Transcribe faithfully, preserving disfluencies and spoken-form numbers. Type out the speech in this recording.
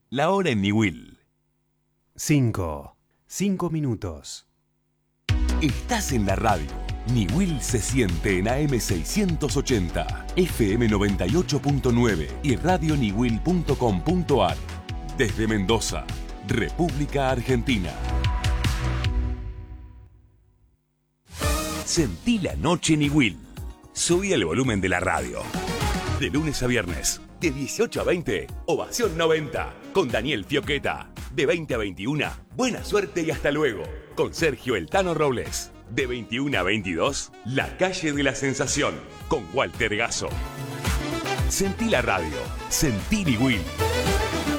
La hora en Niwil. Cinco. Cinco minutos. Estás en la radio. Niwil se siente en A M seiscientos ochenta, F M noventa y ocho punto nueve y radio niwil punto com punto ar. Desde Mendoza, República Argentina. Sentí la noche Niwil. Subí el volumen de la radio. De lunes a viernes, de dieciocho a veinte, Ovación noventa, con Daniel Fioqueta. De veinte a veintiuno, Buena Suerte y Hasta Luego, con Sergio El Tano Robles. De veintiuno a veintidós, La Calle de la Sensación, con Walter Gasso. Sentí la radio, sentí Niwil.